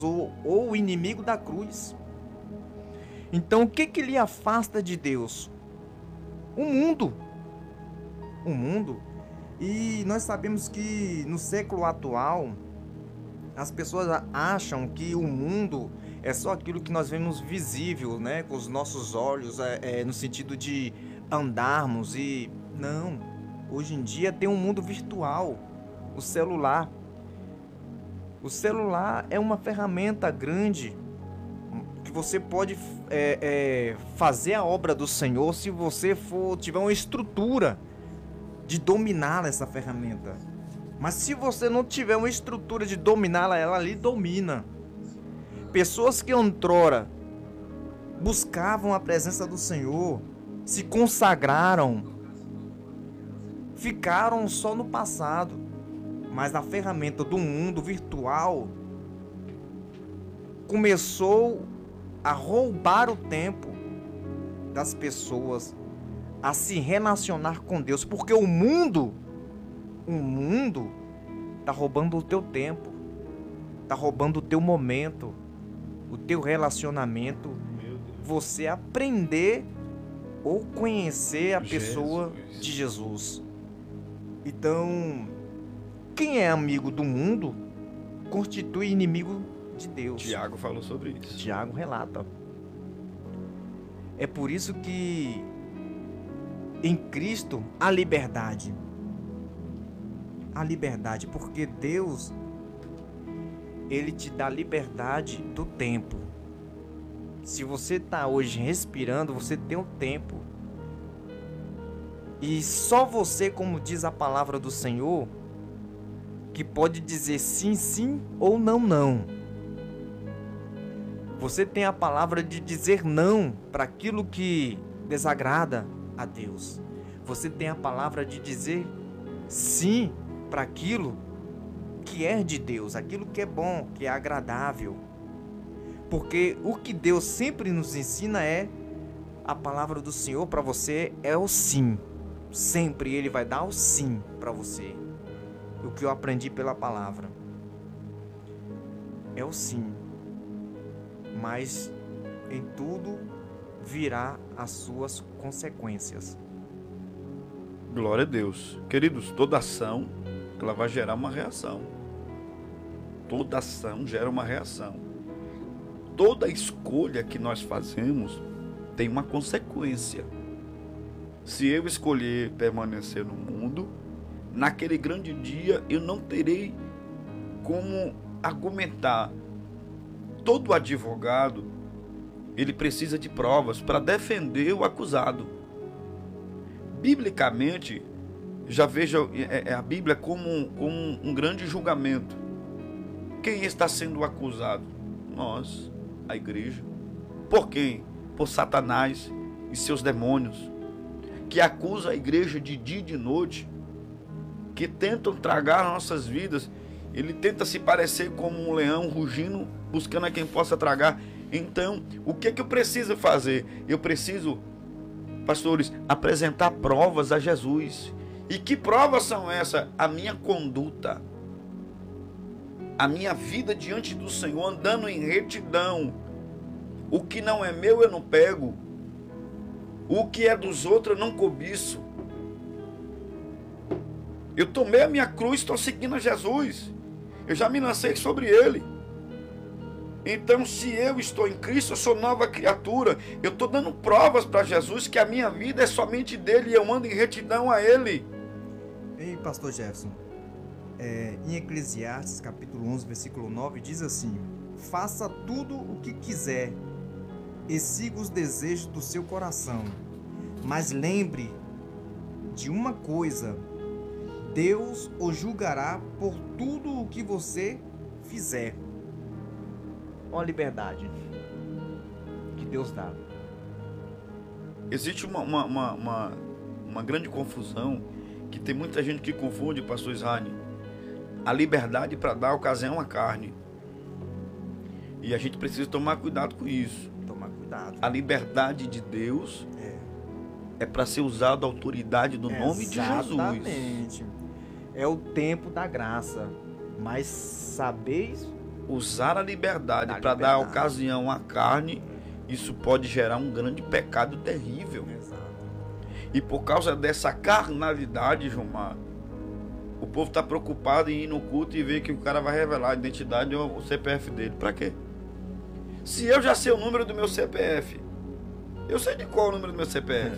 ou o inimigo da cruz. Então, o que que lhe afasta de Deus? O mundo. O mundo. E nós sabemos que no século atual, as pessoas acham que o mundo é só aquilo que nós vemos visível, né, com os nossos olhos, no sentido de andarmos e não. Hoje em dia tem um mundo virtual, o celular. O celular é uma ferramenta grande que você pode fazer a obra do Senhor se você tiver uma estrutura de dominar essa ferramenta. Mas se você não tiver uma estrutura de dominá-la, ela lhe domina. Pessoas que outrora buscavam a presença do Senhor, se consagraram, ficaram só no passado. Mas a ferramenta do mundo virtual começou a roubar o tempo das pessoas a se relacionar com Deus, porque o mundo tá roubando o teu tempo, tá roubando o teu momento, o teu relacionamento, você aprender ou conhecer a pessoa de Jesus. Então, quem é amigo do mundo constitui inimigo de Deus. Tiago falou sobre isso. Tiago relata. É por isso que em Cristo há liberdade. Há liberdade, porque Deus, Ele te dá liberdade do tempo. Se você está hoje respirando, você tem o tempo. E só você, como diz a palavra do Senhor, que pode dizer sim, sim ou não, não. Você tem a palavra de dizer não para aquilo que desagrada a Deus. Você tem a palavra de dizer sim para aquilo que é de Deus, aquilo que é bom, que é agradável. Porque o que Deus sempre nos ensina é a palavra do Senhor para você é o sim. Sempre Ele vai dar o sim para você. O que eu aprendi pela palavra é o sim. Mas em tudo virá as suas consequências. Glória a Deus. Queridos, toda ação, ela vai gerar uma reação. Toda ação gera uma reação. Toda escolha que nós fazemos tem uma consequência. Se eu escolher permanecer no mundo, naquele grande dia eu não terei como argumentar. Todo advogado, ele precisa de provas para defender o acusado. Biblicamente, já vejo a Bíblia como um grande julgamento. Quem está sendo acusado? Nós, a igreja. Por quem? Por Satanás e seus demônios, que acusa a igreja de dia e de noite, que tentam tragar nossas vidas. Ele tenta se parecer como um leão rugindo, buscando a quem possa tragar. Então, o que eu preciso fazer? Eu preciso, pastores, apresentar provas a Jesus. E que provas são essas? A minha conduta, a minha vida diante do Senhor, andando em retidão. O que não é meu eu não pego, o que é dos outros eu não cobiço. Eu tomei a minha cruz, estou seguindo a Jesus. Eu já me lancei sobre Ele. Então, se eu estou em Cristo, eu sou nova criatura. Eu estou dando provas para Jesus que a minha vida é somente dele e eu ando em retidão a Ele. Ei, pastor Jefferson, em Eclesiastes capítulo 11, versículo 9, diz assim: faça tudo o que quiser e siga os desejos do seu coração. Mas lembre de uma coisa: Deus o julgará por tudo o que você fizer. Olha a liberdade que Deus dá. Existe uma grande confusão, que tem muita gente que confunde, pastor Israel, a liberdade para dar ocasião à carne. E a gente precisa tomar cuidado com isso. Tomar cuidado. A liberdade de Deus é para ser usada a autoridade do nome de Jesus. Exatamente. É o tempo da graça. Mas sabeis usar a liberdade para dar ocasião à carne, isso pode gerar um grande pecado terrível. Exato. E por causa dessa carnalidade, Gilmar, o povo está preocupado em ir no culto e ver que o cara vai revelar a identidade ou o CPF dele. Para quê? Se eu já sei o número do meu CPF, eu sei de qual é o número do meu CPF.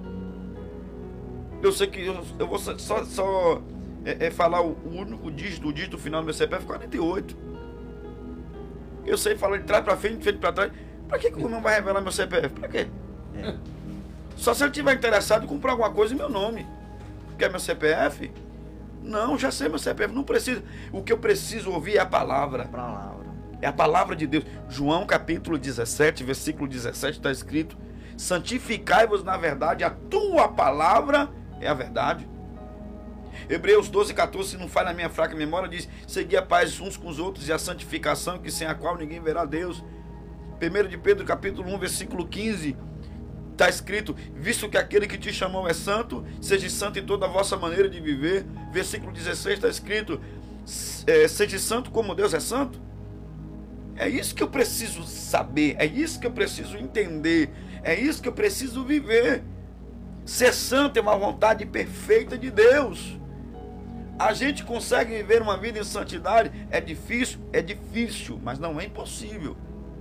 Eu sei que eu vou só falar o único dígito, o dígito final do meu CPF, 48. Eu sei falar de trás para frente, de frente para trás. Para que o irmão vai revelar meu CPF? Para quê? Só se ele estiver interessado em comprar alguma coisa em meu nome. Quer meu CPF? Não, já sei meu CPF, não precisa. O que eu preciso ouvir é a palavra. É a palavra de Deus. João capítulo 17, versículo 17 está escrito: santificai-vos na verdade, a tua palavra é a verdade. Hebreus 12, 14, se não falha a minha fraca memória, diz: segui a paz uns com os outros e a santificação, que sem a qual ninguém verá Deus. 1 de Pedro capítulo 1, versículo 15, está escrito: visto que aquele que te chamou é santo, seja santo em toda a vossa maneira de viver. Versículo 16 está escrito: seja santo como Deus é santo. É isso que eu preciso saber, é isso que eu preciso entender, é isso que eu preciso viver. Ser santo é uma vontade perfeita de Deus. A gente consegue viver uma vida em santidade? É difícil, mas não é impossível.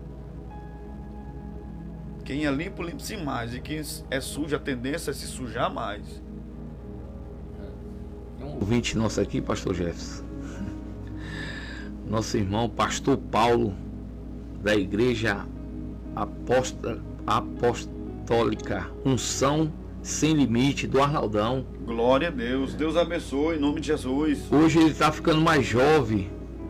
Quem é limpo, limpe-se mais. E quem é sujo, a tendência é se sujar mais. Tem um ouvinte nosso aqui, pastor Jefferson. Nosso irmão, pastor Paulo, da Igreja Apostólica Unção Sem Limite, do Arnaldão. Glória a Deus. Deus abençoe, em nome de Jesus. Hoje ele está ficando mais jovem.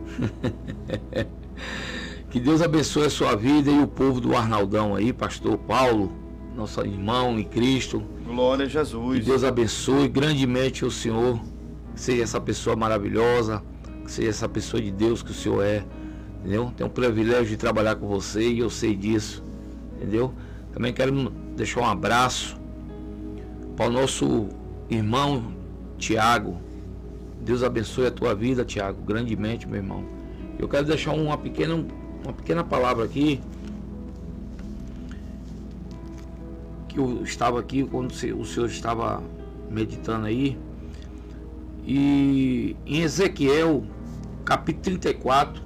Que Deus abençoe a sua vida e o povo do Arnaldão aí, pastor Paulo, nosso irmão em Cristo. Glória a Jesus. Que Deus abençoe grandemente o Senhor, que seja essa pessoa maravilhosa, que seja essa pessoa de Deus que o Senhor é, entendeu? Tenho o privilégio de trabalhar com você e eu sei disso, entendeu? Também quero deixar um abraço para o nosso irmão Tiago. Deus abençoe a tua vida, Tiago, grandemente, meu irmão. Eu quero deixar uma pequena palavra aqui, que eu estava aqui quando o senhor estava meditando aí, e em Ezequiel capítulo 34,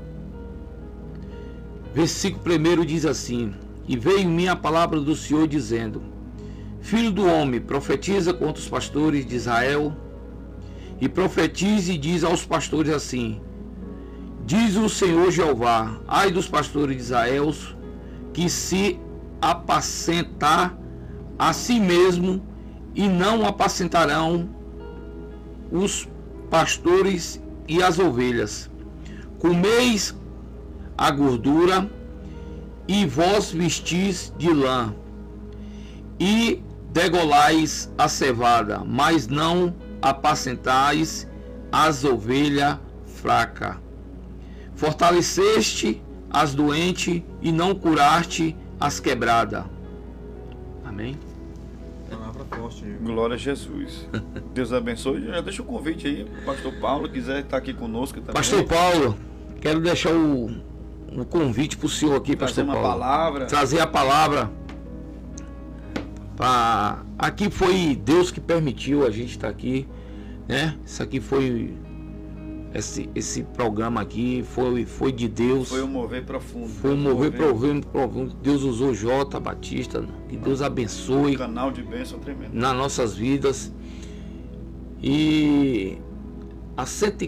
versículo 1 diz assim: e veio em mim a palavra do Senhor dizendo: filho do homem, profetiza contra os pastores de Israel, e profetize e diz aos pastores assim: diz o Senhor Jeová, ai dos pastores de Israel, que se apacentar a si mesmo, e não apacentarão os pastores e as ovelhas. Comeis a gordura, e vós vestis de lã, e degolais a cevada, mas não apacentais as ovelhas fracas. Fortaleceste as doentes e não curaste as quebradas. Amém? Palavra forte. Glória a Jesus. Deus abençoe. Já deixa o convite aí, pastor Paulo, quiser estar aqui conosco também. Pastor Paulo, quero deixar o convite para o senhor aqui, pastor Paulo. Trazer uma palavra. Trazer a palavra. Aqui foi Deus que permitiu a gente estar aqui, né? Isso aqui foi... Esse programa aqui foi de Deus. Foi um mover profundo. Foi um mover profundo. Deus usou J. Batista. Que Deus abençoe. Um canal de bênção tremendo nas nossas vidas. E a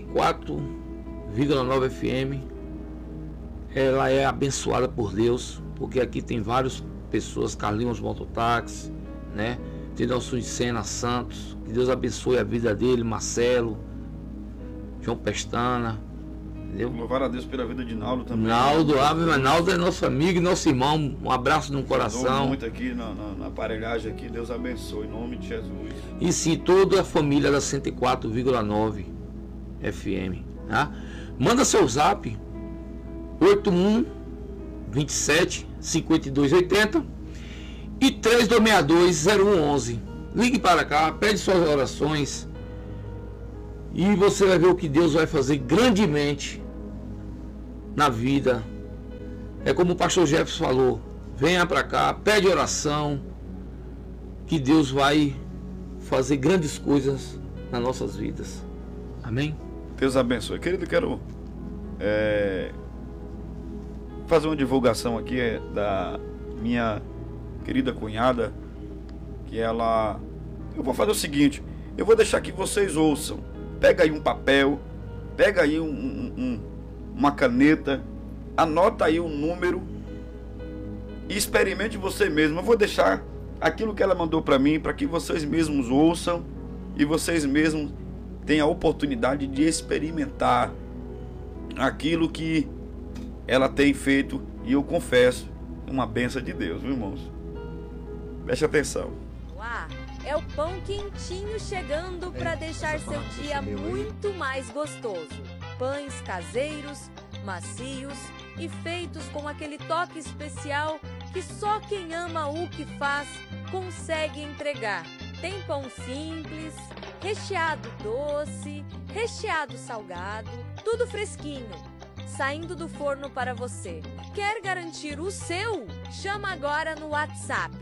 104,9 FM, ela é abençoada por Deus, porque aqui tem várias pessoas, Carlinhos Mototáxi, né? Tem nosso Sena Santos. Que Deus abençoe a vida dele, Marcelo, João Pestana, entendeu? Louvar a Deus pela vida de Naldo também. Naldo é nosso amigo e nosso irmão. Um abraço no coração. Muito aqui na aparelhagem aqui. Deus abençoe, em nome de Jesus. E sim, toda a família da 104,9 FM, tá? Manda seu zap 81 27 52 80 e 3262 0111. Ligue para cá, pede suas orações. E você vai ver o que Deus vai fazer grandemente na vida. É como o pastor Jefferson falou, venha para cá, pede oração, que Deus vai fazer grandes coisas nas nossas vidas. Amém? Deus abençoe. Querido, quero fazer uma divulgação aqui da minha querida cunhada, que ela... Eu vou fazer o seguinte, eu vou deixar que vocês ouçam. Pega aí um papel, pega aí uma caneta, anota aí um número e experimente você mesmo. Eu vou deixar aquilo que ela mandou para mim, para que vocês mesmos ouçam e vocês mesmos tenham a oportunidade de experimentar aquilo que ela tem feito. E eu confesso, uma bênção de Deus, viu, irmãos? Preste atenção. É o pão quentinho chegando para deixar seu dia muito mais gostoso. Pães caseiros, macios e feitos com aquele toque especial que só quem ama o que faz consegue entregar. Tem pão simples, recheado doce, recheado salgado, tudo fresquinho, saindo do forno para você. Quer garantir o seu? Chama agora no WhatsApp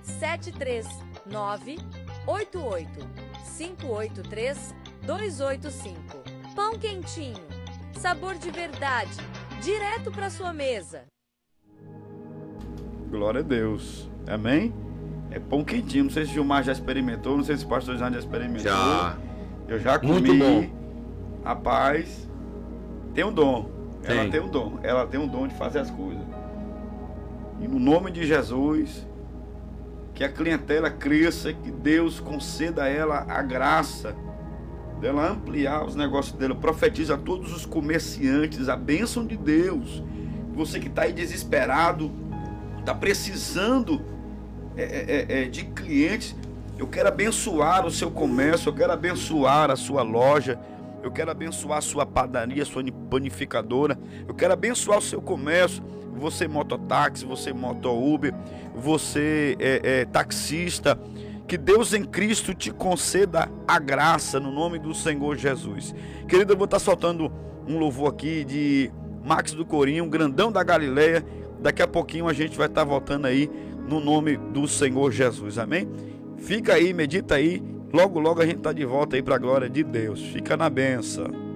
73988583285. Pão quentinho, sabor de verdade, direto para sua mesa. Glória a Deus. Amém? É pão quentinho. Não sei se o Gilmar já experimentou, não sei se o pastor já experimentou. Já. Eu já comi. Muito bom. Rapaz, tem um dom. Tem. Ela tem um dom. Ela tem um dom de fazer as coisas. E no nome de Jesus, que a clientela cresça, que Deus conceda a ela a graça dela ampliar os negócios dela. Profetiza a todos os comerciantes a bênção de Deus. Você que está aí desesperado, está precisando de clientes, eu quero abençoar o seu comércio, eu quero abençoar a sua loja, eu quero abençoar a sua padaria, a sua panificadora, eu quero abençoar o seu comércio. Você mototáxi, você moto-Uber, você taxista, que Deus em Cristo te conceda a graça no nome do Senhor Jesus. Querido, eu vou estar soltando um louvor aqui de Max do Corinho, um grandão da Galileia. Daqui a pouquinho a gente vai estar voltando aí no nome do Senhor Jesus, amém? Fica aí, medita aí, logo logo a gente está de volta aí para a glória de Deus. Fica na benção.